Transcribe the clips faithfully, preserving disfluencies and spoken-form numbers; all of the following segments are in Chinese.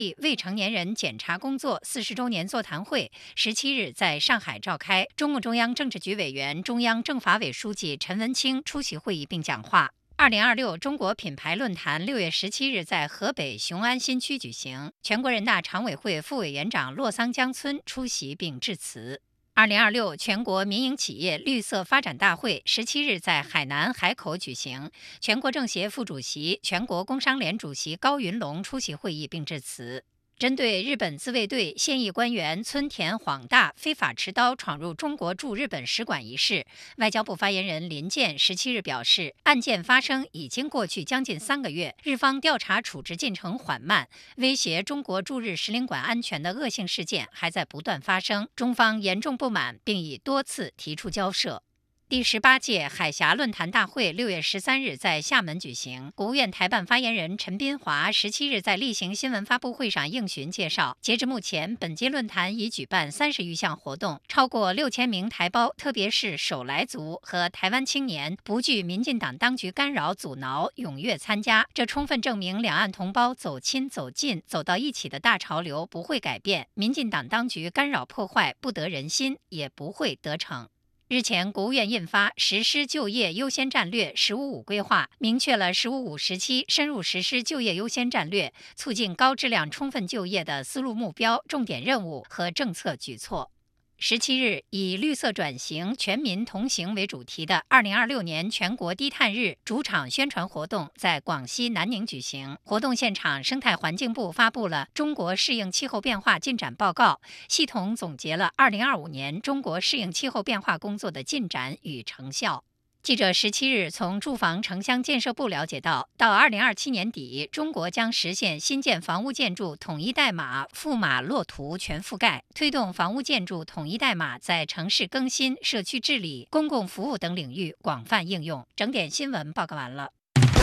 未成年人检查工作四十周年座谈会十七日在上海召开，中共中央政治局委员、中央政法委书记陈文清出席会议并讲话。二零二六中国品牌论坛六月十七日在河北雄安新区举行，全国人大常委会副委员长洛桑江村出席并致辞。二零二六全国民营企业绿色发展大会十七日在海南海口举行，全国政协副主席、全国工商联主席高云龙出席会议并致辞。针对日本自卫队现役官员村田晃大非法持刀闯入中国驻日本使馆一事，外交部发言人林健十七日表示，案件发生已经过去将近三个月，日方调查处置进程缓慢，威胁中国驻日使领馆安全的恶性事件还在不断发生，中方严重不满，并已多次提出交涉。第十八届海峡论坛大会六月十三日在厦门举行，国务院台办发言人陈斌华十七日在例行新闻发布会上应询介绍，截至目前，本届论坛已举办三十余项活动，超过六千名台胞，特别是首来族和台湾青年不惧民进党当局干扰阻挠，踊跃参加。这充分证明两岸同胞走亲走近走到一起的大潮流不会改变，民进党当局干扰破坏不得人心，也不会得逞。日前，国务院印发《实施就业优先战略“十五五”规划》，明确了“十五五”时期深入实施就业优先战略，促进高质量充分就业的思路目标、重点任务和政策举措。十七日，以绿色转型、全民同行为主题的二零二六年全国低碳日主场宣传活动在广西南宁举行。活动现场，生态环境部发布了《中国适应气候变化进展报告》，系统总结了二零二五年中国适应气候变化工作的进展与成效。记者十七日从住房城乡建设部了解到，到二零二七年底，中国将实现新建房屋建筑统一代码、富码落图全覆盖，推动房屋建筑统一代码在城市更新、社区治理、公共服务等领域广泛应用。整点新闻报告完了。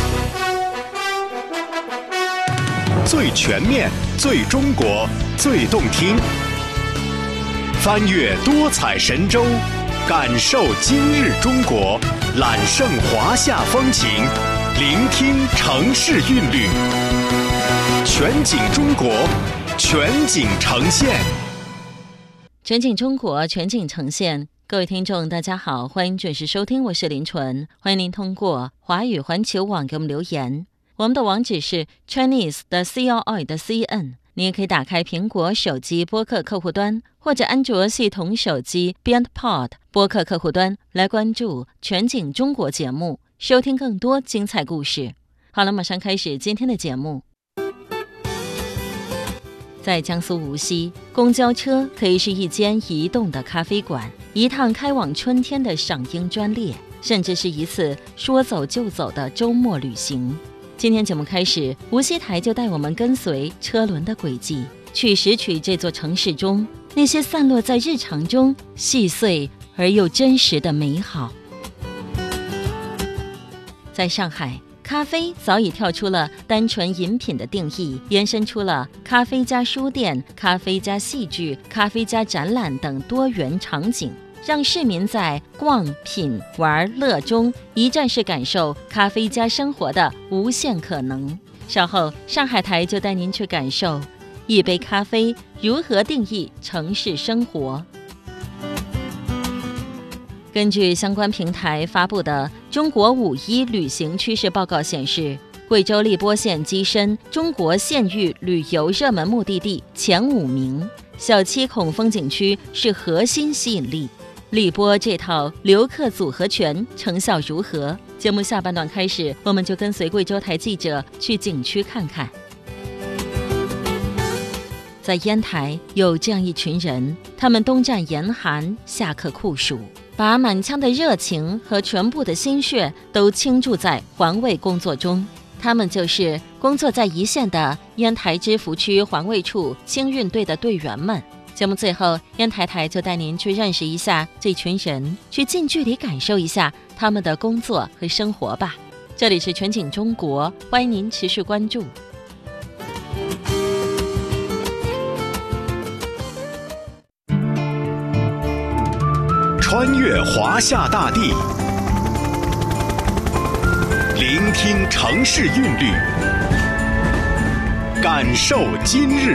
最全面、最中国、最动听，翻越多彩神州，感受今日中国，揽胜华夏风情，聆听城市韵律，全景中国，全景呈现。 全景中国，全景呈现。各位听众大家好，欢迎准时收听，我是林纯，欢迎您通过华语环球网给我们留言，我们的网址是 Chinese 的 C L I 的 C N， 你也可以打开苹果手机播客客户端或者安卓系统手机 BeyondPod 播客客户端来关注全景中国节目，收听更多精彩故事。好了，马上开始今天的节目。在江苏无锡，公交车可以是一间移动的咖啡馆，一趟开往春天的赏樱专列，甚至是一次说走就走的周末旅行。今天节目开始，无锡台就带我们跟随车轮的轨迹，去拾取这座城市中那些散落在日常中细碎而又真实的美好。在上海，咖啡早已跳出了单纯饮品的定义，延伸出了咖啡加书店、咖啡加戏剧、咖啡加展览等多元场景，让市民在逛、品、玩、乐中一站式感受咖啡加生活的无限可能。稍后，上海台就带您去感受一杯咖啡如何定义城市生活。根据相关平台发布的《中国五一旅行趋势报告》显示，贵州荔波县跻身中国县域旅游热门目的地前五名，小七孔风景区是核心吸引力。荔波这套游客组合拳成效如何？节目下半段开始，我们就跟随贵州台记者去景区看看。在烟台有这样一群人，他们冬战严寒，夏克酷暑，把满腔的热情和全部的心血都倾注在环卫工作中。他们就是工作在一线的烟台芝罘区环卫处清运队的队员们。节目最后，烟台台就带您去认识一下这群人，去近距离感受一下他们的工作和生活吧。这里是全景中国，欢迎您持续关注。 穿越华夏大地，聆听城市韵律，感受今日